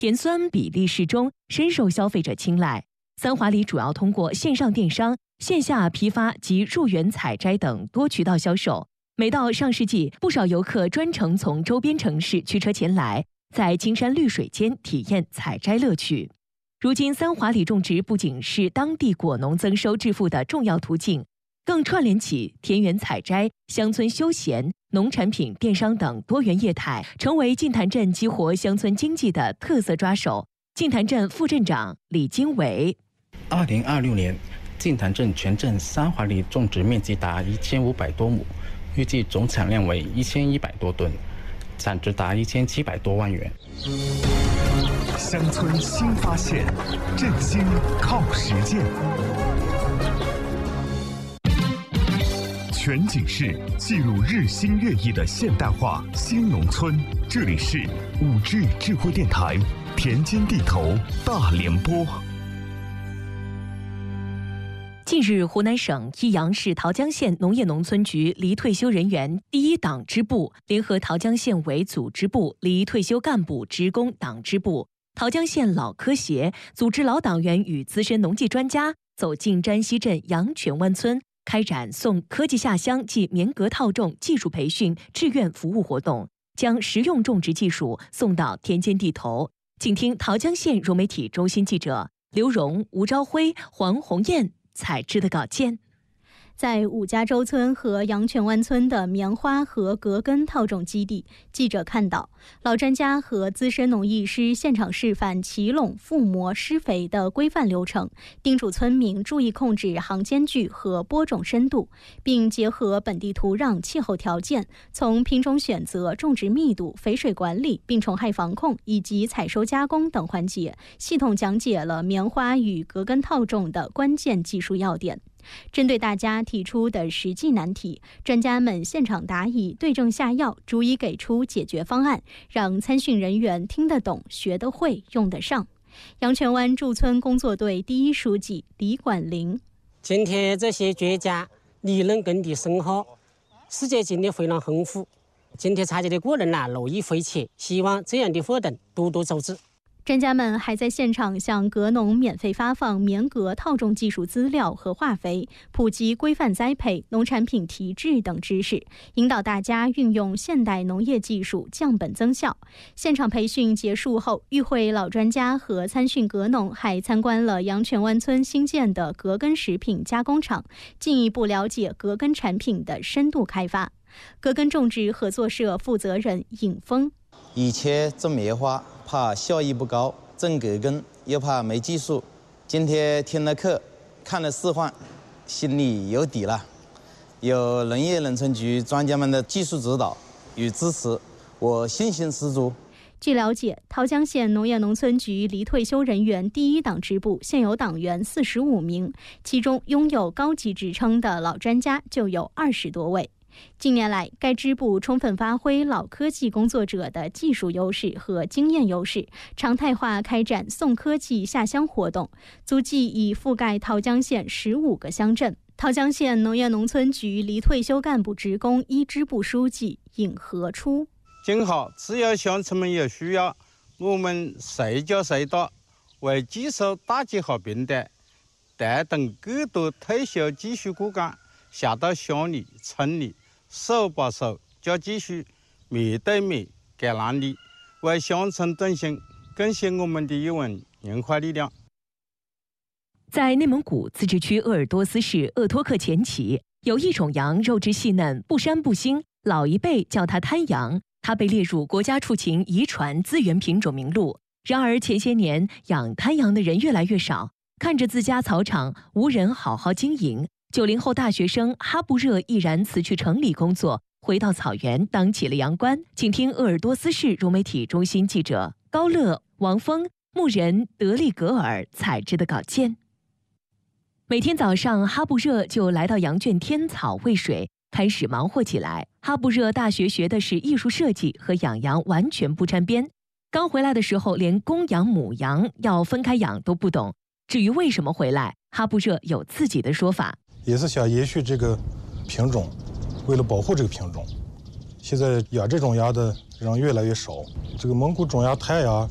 甜酸比例适中，深受消费者青睐。三华梨主要通过线上电商、线下批发及入园采摘等多渠道销售。每到上市季，不少游客专程从周边城市驱车前来，在青山绿水间体验采摘乐趣。如今，三华梨种植不仅是当地果农增收致富的重要途径，更串联起田园采摘、乡村休闲、农产品电商等多元业态，成为晋潭镇激活乡村经济的特色抓手。晋潭镇副镇长李经纬 ：2026年，晋潭镇全镇三华梨种植面积达1500多亩，预计总产量为1100多吨，产值达1700多万元。 乡村新发现，振兴靠实践。全景式记录日新月异的现代化新农村。这里是5G 智慧电台田间地头大联播。 近日，湖南省益阳市桃江县农业农村局离退休人员第一党支部联合桃江县委组织部离退休干部职工党支部、桃江县老科协组织老党员与资深农技专家走进詹西镇阳泉湾村，开展送科技下乡暨棉革套种技术培训志愿服务活动，将实用种植技术送到田间地头。请听桃江县融媒体中心记者刘荣、吴朝辉、黄红艳采制的稿件。 在五家洲村和阳泉湾村的棉花和革根套种基地，记者看到老专家和资深农艺师现场示范起垄、覆膜、施肥的规范流程，叮嘱村民注意控制行间距和播种深度，并结合本地土壤气候条件，从品种选择、种植密度、肥水管理、病虫害防控以及采收加工等环节，系统讲解了棉花与革根套种的关键技术要点。针对大家提出的实际难题，专家们现场答疑，对症下药，逐一给出解决方案，让参训人员听得懂、学得会、用得上。阳泉湾驻村工作队第一书记李管林： 今天这些专家理论根底深厚，实践经验非常丰富。今天参加的个人乐意分享，希望这样的活动多多组织。 专家们还在现场向革农免费发放棉革套种技术资料和化肥，普及规范栽培、农产品提质等知识，引导大家运用现代农业技术降本增效。现场培训结束后，与会老专家和参训革农还参观了阳泉湾村新建的革根食品加工厂，进一步了解革根产品的深度开发。革根种植合作社负责人尹峰： 以前种棉花怕效益不高，种革根又怕没技术。今天听了课，看了示范，心里有底了。有农业农村局专家们的技术指导与支持，我信心十足。 据了解，桃江县农业农村局离退休人员第一党支部现有党员45名，其中拥有高级职称的老专家就有20多位。近年来，该支部充分发挥老科技工作者的技术优势和经验优势，常态化开展送科技下乡活动，足迹已覆盖桃江县15个乡镇。桃江县农业农村局离退休干部职工一支部书记尹和初： 今后只要乡亲们有需要，我们谁叫谁到，为技术打击好冰单，带动更多退休继续骨干下到乡里、村里，手把手教技术，面对面感染力，为乡村振兴贡献我们的一份人块力量。 在内蒙古自治区鄂尔多斯市鄂托克前旗，有一种羊肉质细嫩、不膻不腥，老一辈叫它滩羊，它被列入国家畜禽遗传资源品种名录。然而前些年养滩羊的人越来越少，看着自家草场无人好好经营，90后大学生哈布热毅然辞去城里工作，回到草原当起了羊倌。请听鄂尔多斯市融媒体中心记者高乐、王峰、牧人德利格尔采制的稿件。每天早上，哈布热就来到羊圈添草喂水，开始忙活起来。哈布热大学学的是艺术设计，和养羊完全不沾边。刚回来的时候，连公羊母羊要分开养都不懂。至于为什么回来，哈布热有自己的说法。 也是想延续这个品种，为了保护这个品种，现在养这种鸭的人越来越少。这个蒙古种鸭、泰鸭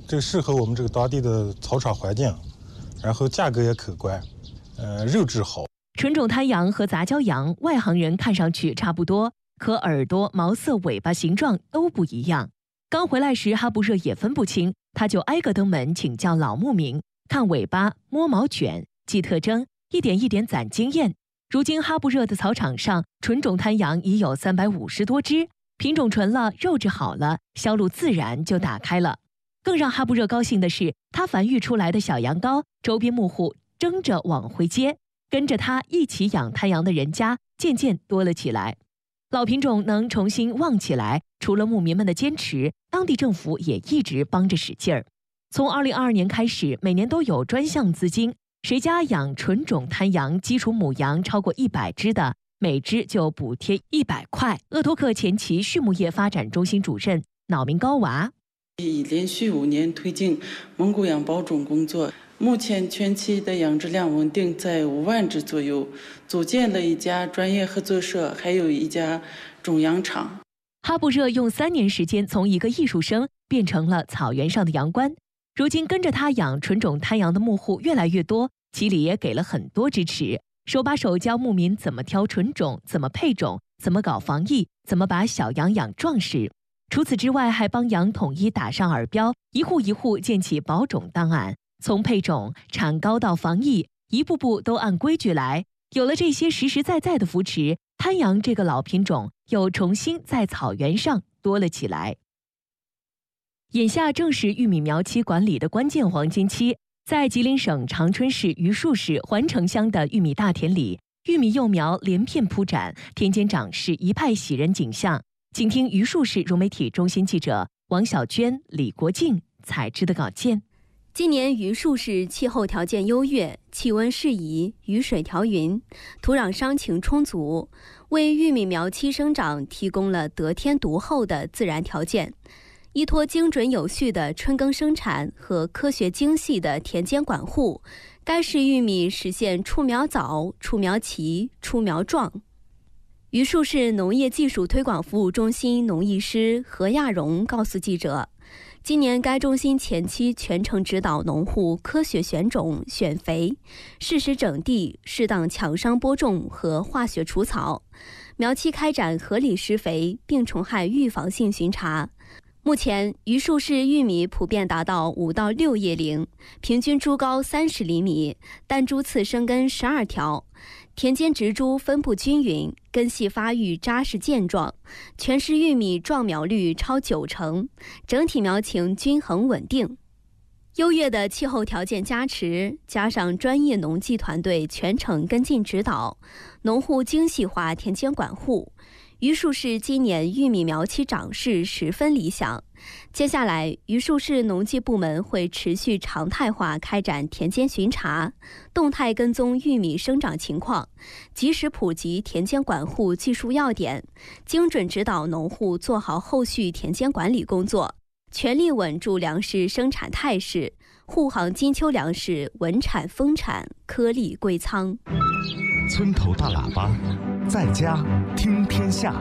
这个适合我们这个当地的草场环境，然后价格也可观，肉质好。 纯种滩羊和杂交羊，外行人看上去差不多，可耳朵、毛色、尾巴形状都不一样。刚回来时，哈布热也分不清，他就挨个登门请教老牧民，看尾巴、摸毛卷、记特征，一点一点攒经验。如今哈布热的草场上，纯种滩羊已有350多只，品种纯了，肉质好了，销路自然就打开了。更让哈布热高兴的是，他繁育出来的小羊羔，周边牧户争着往回接，跟着他一起养滩羊的人家渐渐多了起来。老品种能重新旺起来，除了牧民们的坚持，当地政府也一直帮着使劲儿。从2022年开始，每年都有专项资金，谁家养纯种滩羊基础母羊超过100只的，每只就补贴100块。鄂托克前旗畜牧业发展中心主任脑明高娃， 已连续5年推进蒙古羊保种工作，目前全期的养殖量稳定在5万只左右，组建了一家专业合作社，还有一家种养场。 哈布热用3年时间从一个艺术生变成了草原上的羊倌。如今跟着他养纯种滩羊的牧户越来越多，吉里也给了很多支持，手把手教牧民怎么挑纯种，怎么配种，怎么搞防疫，怎么把小羊养壮实。除此之外，还帮羊统一打上耳标，一户一户建起保种档案，从配种、产羔到防疫，一步步都按规矩来。有了这些实实在在的扶持，滩羊这个老品种又重新在草原上多了起来。眼下正是玉米苗期管理的关键黄金期，在吉林省长春市榆树市环城乡的玉米大田里，玉米幼苗连片铺展，田间长势一派喜人景象。请听榆树市融媒体中心记者王小娟、李国静采制的稿件。 今年榆树市气候条件优越，气温适宜，雨水调匀，土壤伤情充足，为玉米苗期生长提供了得天独厚的自然条件。依托精准有序的春耕生产和科学精细的田间管护，该市玉米实现出苗早、出苗齐、出苗壮。榆树市农业技术推广服务中心农艺师何亚荣告诉记者，今年该中心前期全程指导农户科学选种、选肥，适时整地，适当强伤播种和化学除草，苗期开展合理施肥、病虫害预防性巡查。目前，榆树市玉米普遍达到5到6叶龄，平均株高30厘米，单株次生根12条，田间植株分布均匀，根系发育扎实健壮，全市玉米壮苗率超90%，整体苗情均衡稳定。优越的气候条件加持，加上专业农技团队全程跟进指导，农户精细化田间管护，榆树市今年玉米苗期长势十分理想。接下来，榆树市农技部门会持续常态化开展田间巡查，动态跟踪玉米生长情况，及时普及田间管护技术要点，精准指导农户做好后续田间管理工作，全力稳住粮食生产态势，护航金秋粮食稳产丰产，颗粒归仓。 村头大喇叭，在家听天下。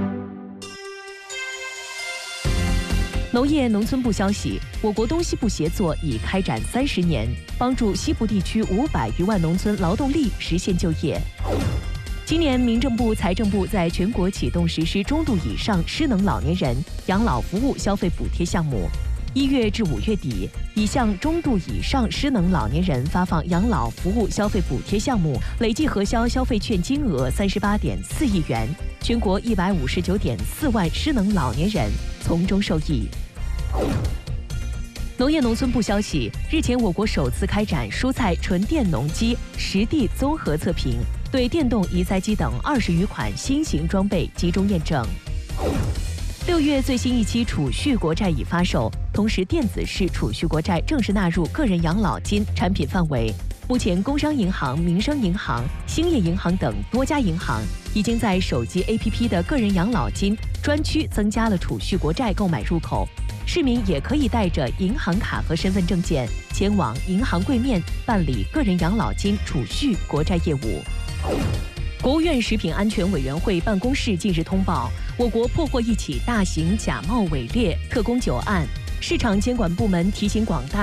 农业农村部消息，我国东西部协作已开展30年，帮助西部地区500余万农村劳动力实现就业。今年，民政部、财政部在全国启动实施中度以上失能老年人养老服务消费补贴项目。1月至5月底，已向中度以上失能老年人发放养老服务消费补贴项目累计核销消费券金额38.4亿元，全国159.4万失能老年人从中受益。农业农村部消息，日前我国首次开展蔬菜纯电农机实地综合测评，对电动移栽机等20余款新型装备集中验证。6月最新一期储蓄国债已发售，同时电子式储蓄国债正式纳入个人养老金产品范围。目前，工商银行、民生银行、兴业银行等多家银行已经在手机 APP 的个人养老金专区增加了储蓄国债购买入口，市民也可以带着银行卡和身份证件前往银行柜面办理个人养老金储蓄国债业务。国务院食品安全委员会办公室近日通报，我国破获一起大型假冒伪劣特供酒案， 市场监管部门提醒广大